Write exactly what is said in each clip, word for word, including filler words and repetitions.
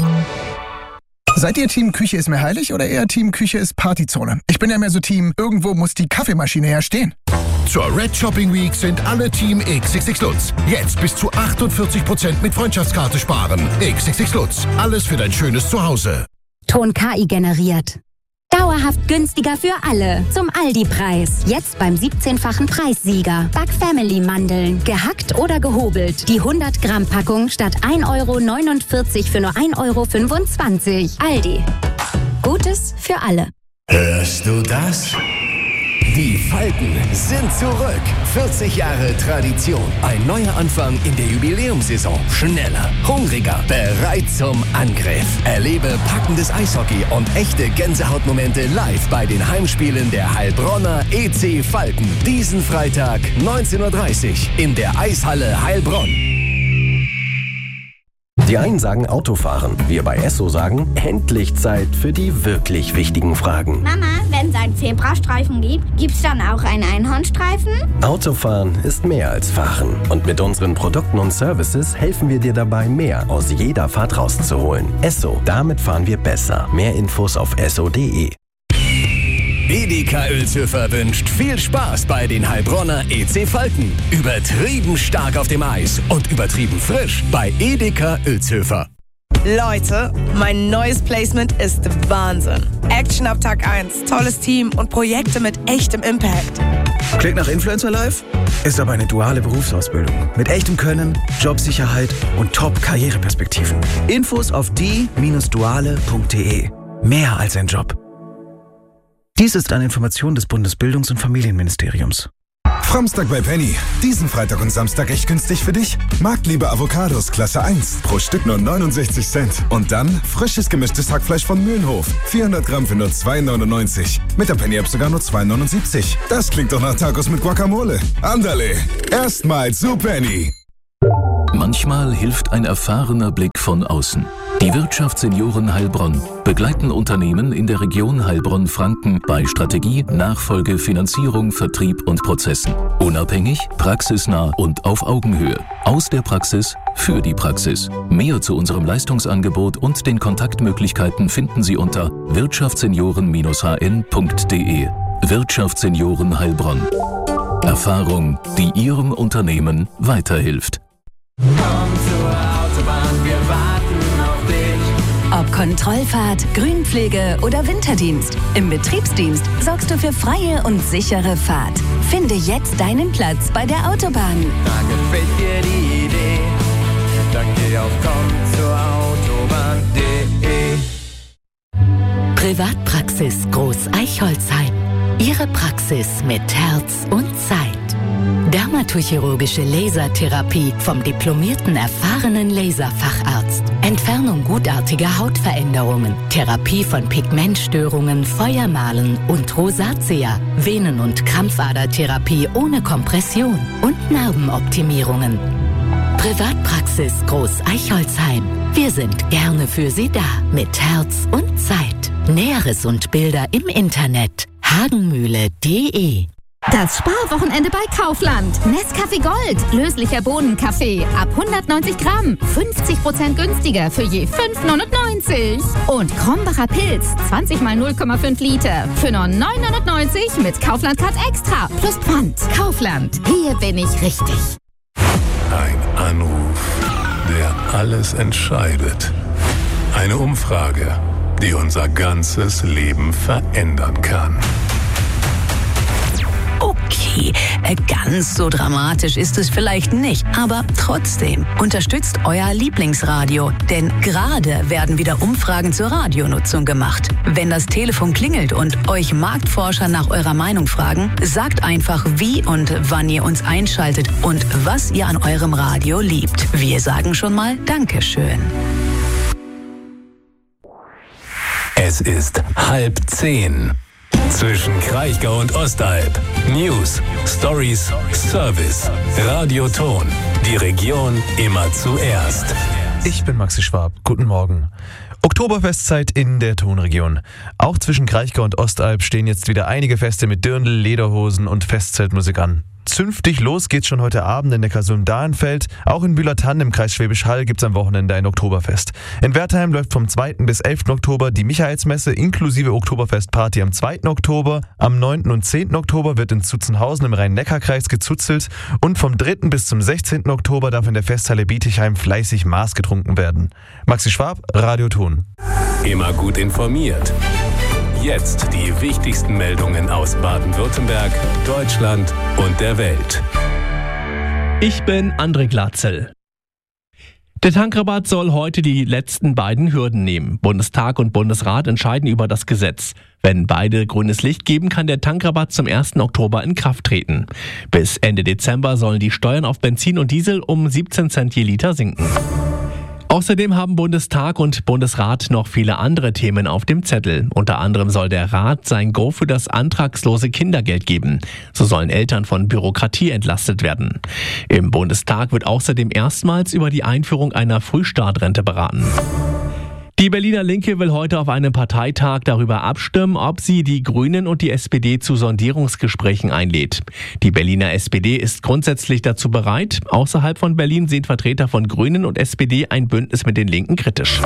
Seid ihr Team Küche ist mir heilig oder eher Team Küche ist Partyzone? Ich bin ja mehr so Team, irgendwo muss die Kaffeemaschine ja stehen. Zur Red Shopping Week sind alle Team X X X Lutz. Jetzt bis zu achtundvierzig Prozent mit Freundschaftskarte sparen. X X X Lutz. Alles für dein schönes Zuhause. Ton K I generiert. Dauerhaft günstiger für alle. Zum Aldi-Preis. Jetzt beim siebzehnfachen Preissieger. Back Family Mandeln. Gehackt oder gehobelt. Die hundert Gramm Packung statt ein Euro neunundvierzig für nur ein Euro fünfundzwanzig. Aldi. Gutes für alle. Hörst du das? Die Falken sind zurück. vierzig Jahre Tradition. Ein neuer Anfang in der Jubiläumssaison. Schneller, hungriger, bereit zum Angriff. Erlebe packendes Eishockey und echte Gänsehautmomente live bei den Heimspielen der Heilbronner E C Falken. Diesen Freitag neunzehn Uhr dreißig in der Eishalle Heilbronn. Die einen sagen Autofahren, wir bei Esso sagen, endlich Zeit für die wirklich wichtigen Fragen. Mama, wenn es einen Zebrastreifen gibt, gibt's dann auch einen Einhornstreifen? Autofahren ist mehr als Fahren. Und mit unseren Produkten und Services helfen wir dir dabei, mehr aus jeder Fahrt rauszuholen. Esso, damit fahren wir besser. Mehr Infos auf esso punkt de. Edeka Oelzhöfer wünscht viel Spaß bei den Heilbronner E C Falken. Übertrieben stark auf dem Eis und übertrieben frisch bei Edeka Oelzhöfer. Leute, mein neues Placement ist Wahnsinn. Action ab Tag eins, tolles Team und Projekte mit echtem Impact. Klingt nach Influencer Life? Ist aber eine duale Berufsausbildung. Mit echtem Können, Jobsicherheit und Top-Karriereperspektiven. Infos auf die Bindestrich duale punkt de. Mehr als ein Job. Dies ist eine Information des Bundesbildungs- und Familienministeriums. Framstag bei Penny. Diesen Freitag und Samstag echt günstig für dich. Marktliebe Avocados Klasse eins. Pro Stück nur neunundsechzig Cent. Und dann frisches gemischtes Hackfleisch von Mühlenhof. vierhundert Gramm für nur zwei neunundneunzig. Mit der Penny-App sogar nur zwei neunundsiebzig. Das klingt doch nach Tacos mit Guacamole. Andale. Erstmal zu Penny. Manchmal hilft ein erfahrener Blick von außen. Die Wirtschaftssenioren Heilbronn begleiten Unternehmen in der Region Heilbronn-Franken bei Strategie, Nachfolge, Finanzierung, Vertrieb und Prozessen. Unabhängig, praxisnah und auf Augenhöhe. Aus der Praxis für die Praxis. Mehr zu unserem Leistungsangebot und den Kontaktmöglichkeiten finden Sie unter wirtschaftssenioren Bindestrich h n punkt de. Wirtschaftssenioren Heilbronn. Erfahrung, die Ihrem Unternehmen weiterhilft. Komm zur Autobahn, wir warten auf dich. Ob Kontrollfahrt, Grünpflege oder Winterdienst, im Betriebsdienst sorgst du für freie und sichere Fahrt. Finde jetzt deinen Platz bei der Autobahn. Da gefällt dir die Idee, dann geh auf komm zur Autobahn punkt de. Privatpraxis Groß Eichholzheim. Ihre Praxis mit Herz und Zeit. Dermatochirurgische Lasertherapie vom diplomierten, erfahrenen Laserfacharzt. Entfernung gutartiger Hautveränderungen. Therapie von Pigmentstörungen, Feuermalen und Rosatia. Venen- und Krampfadertherapie ohne Kompression. Und Narbenoptimierungen. Privatpraxis Groß Eichholzheim. Wir sind gerne für Sie da. Mit Herz und Zeit. Näheres und Bilder im Internet. hagenmühle punkt de. Das Sparwochenende bei Kaufland. Nescafé Gold. Löslicher Bohnenkaffee. Ab hundertneunzig Gramm. fünfzig Prozent günstiger für je fünf neunundneunzig. Und Krombacher Pilz. zwanzig mal null Komma fünf Liter. Für nur neun neunundneunzig mit Kaufland Card Extra. Plus Pfand. Kaufland. Hier bin ich richtig. Ein Anruf, der alles entscheidet. Eine Umfrage, die unser ganzes Leben verändern kann. Okay, ganz so dramatisch ist es vielleicht nicht, aber trotzdem unterstützt euer Lieblingsradio, denn gerade werden wieder Umfragen zur Radionutzung gemacht. Wenn das Telefon klingelt und euch Marktforscher nach eurer Meinung fragen, sagt einfach, wie und wann ihr uns einschaltet und was ihr an eurem Radio liebt. Wir sagen schon mal Dankeschön. Es ist halb zehn. Zwischen Kraichgau und Ostalb. News, Stories, Service, Radioton. Die Region immer zuerst. Ich bin Maxi Schwab. Guten Morgen. Oktoberfestzeit in der Tonregion. Auch zwischen Kraichgau und Ostalb stehen jetzt wieder einige Feste mit Dirndl, Lederhosen und Festzeltmusik an. zünftig los geht's schon heute Abend in Neckarsulm-Dahlenfeld. Auch in Bühlertann im Kreis Schwäbisch Hall gibt's am Wochenende ein Oktoberfest. In Wertheim läuft vom zweiten bis elften Oktober die Michaelsmesse inklusive Oktoberfestparty am zweiten Oktober. Am neunten und zehnten Oktober wird in Zutzenhausen im Rhein-Neckar-Kreis gezuzelt. Und vom dritten bis zum sechzehnten Oktober darf in der Festhalle Bietigheim fleißig Maß getrunken werden. Maxi Schwab, Radio Ton. Immer gut informiert. Jetzt die wichtigsten Meldungen aus Baden-Württemberg, Deutschland und der Welt. Ich bin André Glatzel. Der Tankrabatt soll heute die letzten beiden Hürden nehmen. Bundestag und Bundesrat entscheiden über das Gesetz. Wenn beide grünes Licht geben, kann der Tankrabatt zum ersten Oktober in Kraft treten. Bis Ende Dezember sollen die Steuern auf Benzin und Diesel um siebzehn Cent je Liter sinken. Außerdem haben Bundestag und Bundesrat noch viele andere Themen auf dem Zettel. Unter anderem soll der Rat sein Go für das antragslose Kindergeld geben. So sollen Eltern von Bürokratie entlastet werden. Im Bundestag wird außerdem erstmals über die Einführung einer Frühstartrente beraten. Die Berliner Linke will heute auf einem Parteitag darüber abstimmen, ob sie die Grünen und die S P D zu Sondierungsgesprächen einlädt. Die Berliner S P D ist grundsätzlich dazu bereit. Außerhalb von Berlin sehen Vertreter von Grünen und S P D ein Bündnis mit den Linken kritisch.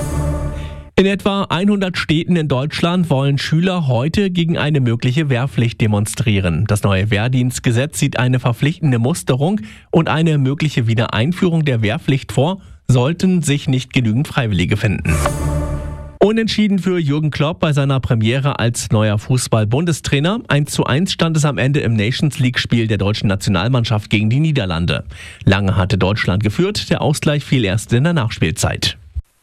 In etwa hundert Städten in Deutschland wollen Schüler heute gegen eine mögliche Wehrpflicht demonstrieren. Das neue Wehrdienstgesetz sieht eine verpflichtende Musterung und eine mögliche Wiedereinführung der Wehrpflicht vor, sollten sich nicht genügend Freiwillige finden. Unentschieden für Jürgen Klopp bei seiner Premiere als neuer Fußball-Bundestrainer. eins zu eins stand es am Ende im Nations-League-Spiel der deutschen Nationalmannschaft gegen die Niederlande. Lange hatte Deutschland geführt, der Ausgleich fiel erst in der Nachspielzeit.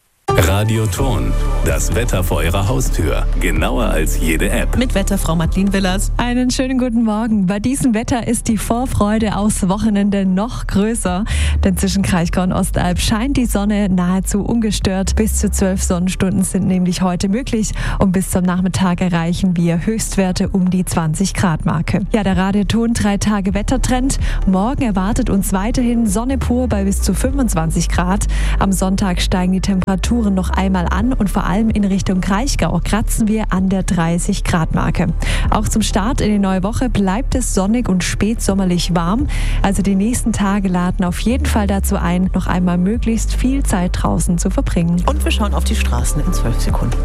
Radio Ton, das Wetter vor Ihrer Haustür. Genauer als jede App. Mit Wetterfrau Madeleine Willers. Einen schönen guten Morgen. Bei diesem Wetter ist die Vorfreude aufs Wochenende noch größer. Denn zwischen Kraichgau und Ostalb scheint die Sonne nahezu ungestört. Bis zu zwölf Sonnenstunden sind nämlich heute möglich. Und bis zum Nachmittag erreichen wir Höchstwerte um die zwanzig Grad Marke. Ja, der Radio Ton drei Tage Wettertrend. Morgen erwartet uns weiterhin Sonne pur bei bis zu fünfundzwanzig Grad. Am Sonntag steigen die Temperaturen noch einmal an und vor allem in Richtung Kraichgau kratzen wir an der dreißig Grad Marke. Auch zum Start in die neue Woche bleibt es sonnig und spätsommerlich warm. Also die nächsten Tage laden auf jeden Fall dazu ein, noch einmal möglichst viel Zeit draußen zu verbringen. Und wir schauen auf die Straßen in zwölf Sekunden.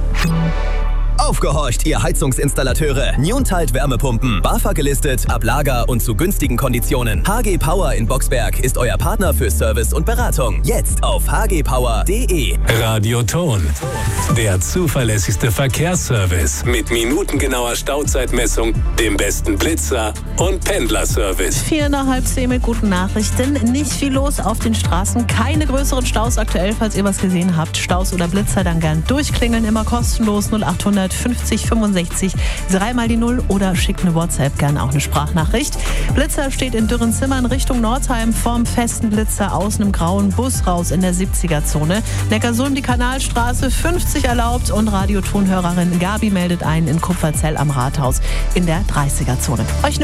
Aufgehorcht, ihr Heizungsinstallateure. Newntide Wärmepumpen. BAFA gelistet, ab Lager und zu günstigen Konditionen. H G Power in Boxberg ist euer Partner für Service und Beratung. Jetzt auf h g power punkt d e. Radio Ton, der zuverlässigste Verkehrsservice mit minutengenauer Stauzeitmessung, dem besten Blitzer und Pendlerservice. Vier nach halb zehn mit guten Nachrichten. Nicht viel los auf den Straßen. Keine größeren Staus aktuell, falls ihr was gesehen habt. Staus oder Blitzer, dann gern durchklingeln. Immer kostenlos null achthundert fünfzig fünfundsechzig, dreimal die Null oder schickt eine WhatsApp, gerne auch eine Sprachnachricht. Blitzer steht in Dürrenzimmern Richtung Nordheim vorm festen Blitzer aus einem grauen Bus raus in der siebziger-Zone. Neckarsulm die Kanalstraße fünfzig erlaubt und Radiotonhörerin Gabi meldet ein in Kupferzell am Rathaus in der dreißiger-Zone. Euch